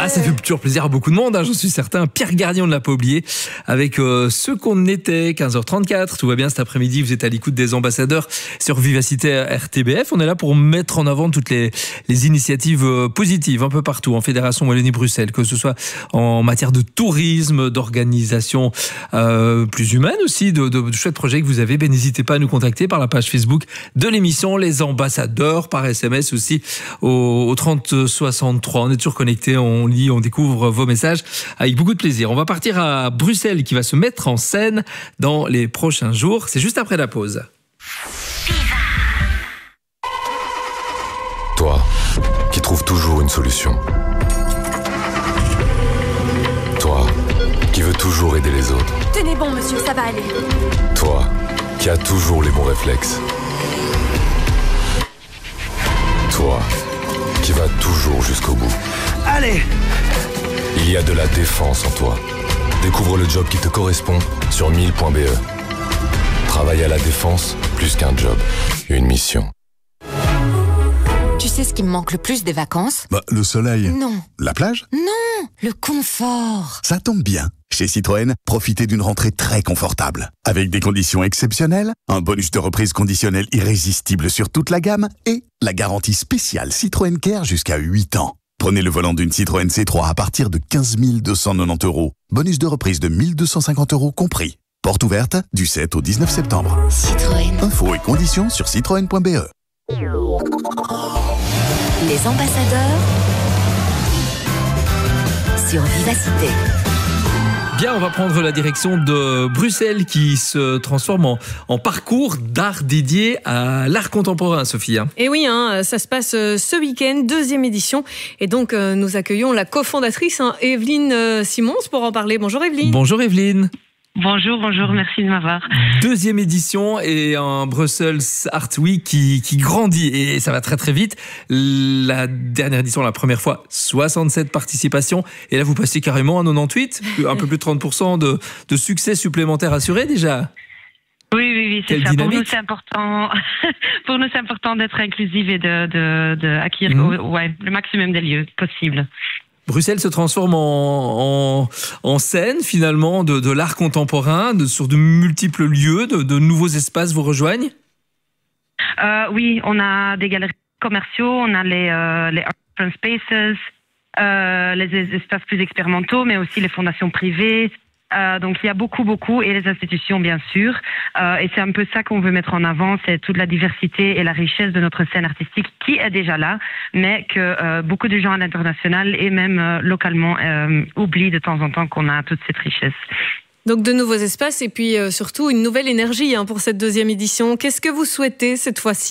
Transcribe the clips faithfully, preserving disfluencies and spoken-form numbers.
Ah, ça fait toujours plaisir à beaucoup de monde, hein, j'en suis certain. Pierre Gagnon, on ne l'a pas oublié, avec euh, ce qu'on était, quinze heures trente-quatre. Tout va bien cet après-midi, vous êtes à l'écoute des ambassadeurs sur Vivacité R T B F. On est là pour mettre en avant toutes les, les initiatives euh, positives un peu partout, en Fédération Wallonie-Bruxelles, que ce soit en matière de tourisme, d'organisation euh, plus humaine aussi, de, de, de chouettes projets que vous avez. Ben, n'hésitez pas à nous contacter par la page Facebook de l'émission Les Ambassadeurs, par S M S aussi au, au trente soixante-trois. On est toujours connectés, on lit, on découvre vos messages avec beaucoup de plaisir. On va partir à Bruxelles qui va se mettre en scène dans les prochains jours. C'est juste après la pause. Toi, qui trouves toujours une solution. Toi, qui veux toujours aider les autres. Tenez bon, monsieur, ça va aller. Toi, qui as toujours les bons réflexes. Toi, qui va toujours jusqu'au bout. Allez! Il y a de la défense en toi. Découvre le job qui te correspond sur mille point b e. Travailler à la défense, plus qu'un job, une mission. Tu sais ce qui me manque le plus des vacances? Bah, le soleil. Non. La plage? Non, le confort. Ça tombe bien. Chez Citroën, profitez d'une rentrée très confortable. Avec des conditions exceptionnelles, un bonus de reprise conditionnel irrésistible sur toute la gamme et la garantie spéciale Citroën Care jusqu'à huit ans. Prenez le volant d'une Citroën C trois à partir de quinze mille deux cent quatre-vingt-dix euros. Bonus de reprise de mille deux cent cinquante euros compris. Porte ouverte du sept au dix-neuf septembre. Citroën. Infos et conditions sur citroën point b e. Les ambassadeurs sur Vivacité. Bien, on va prendre la direction de Bruxelles qui se transforme en, en parcours d'art dédié à l'art contemporain, Sophie. Et oui, hein, ça se passe ce week-end, deuxième édition. Et donc, euh, nous accueillons la cofondatrice, hein, Evelyne euh, Simons, pour en parler. Bonjour Evelyne. Bonjour Evelyne. Bonjour, bonjour, merci de m'avoir. Deuxième édition et un Brussels Art Week qui, qui grandit et ça va très très vite. La dernière édition, la première fois, soixante-sept participations et là vous passez carrément à quatre-vingt-dix-huit, un peu plus de trente pour cent de, de succès supplémentaire assuré déjà. Oui, oui, oui, c'est Quelle ça. dynamique. Pour nous, c'est important. Pour nous, c'est important d'être inclusif et de, de, de acquérir mmh. ouais, le maximum des lieux possibles. Bruxelles se transforme en, en, en scène finalement de, de l'art contemporain, de, sur de multiples lieux, de, de nouveaux espaces vous rejoignent. Euh, oui, on a des galeries commerciaux, on a les, euh, les Art Spaces, euh, les espaces plus expérimentaux, mais aussi les fondations privées. Euh, donc il y a beaucoup, beaucoup, et les institutions bien sûr. Euh, et c'est un peu ça qu'on veut mettre en avant, c'est toute la diversité et la richesse de notre scène artistique qui est déjà là, mais que euh, beaucoup de gens à l'international et même euh, localement euh, oublient de temps en temps qu'on a toute cette richesse. Donc de nouveaux espaces et puis euh, surtout une nouvelle énergie hein, pour cette deuxième édition. Qu'est-ce que vous souhaitez cette fois-ci ?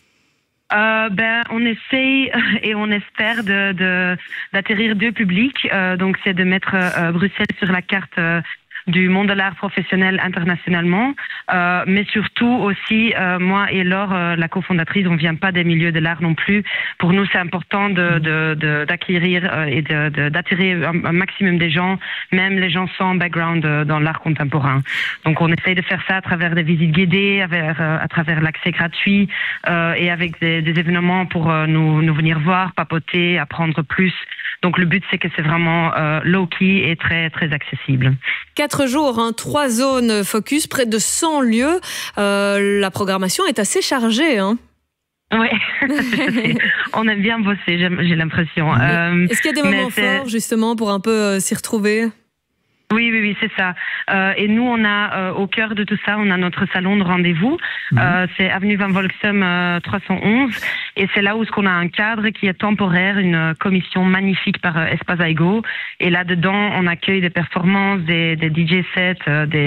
Euh, ben, on essaye et on espère de, de d'atterrir deux publics. Euh, donc, c'est de mettre euh, Bruxelles sur la carte euh, du monde de l'art professionnel internationalement, euh, mais surtout aussi, euh, moi et Laure, euh, la cofondatrice, on vient pas des milieux de l'art non plus. Pour nous, c'est important de, de, de d'acquérir euh, et de, de, d'attirer un, un maximum des gens, même les gens sans background euh, dans l'art contemporain. Donc, on essaye de faire ça à travers des visites guidées, à travers, euh, à travers l'accès gratuit euh, et avec des, des événements pour euh, nous, nous venir voir, papoter, apprendre plus. Donc, le but, c'est que c'est vraiment euh, low-key et très, très accessible. Quatre jours, hein, trois zones focus, près de cent lieux. Euh, la programmation est assez chargée. Hein. Oui, on aime bien bosser, j'ai, j'ai l'impression. Euh, Est-ce qu'il y a des moments forts, justement, pour un peu euh, s'y retrouver ? Oui, oui, oui, c'est ça. Euh, et nous, on a euh, au cœur de tout ça, on a notre salon de rendez-vous. Mmh. Euh, c'est avenue Van Volksem euh, trois cent onze, et c'est là où ce qu'on a un cadre qui est temporaire, une commission magnifique par euh, Espace Aigo. Et là dedans, on accueille des performances, des, des D J sets, euh, des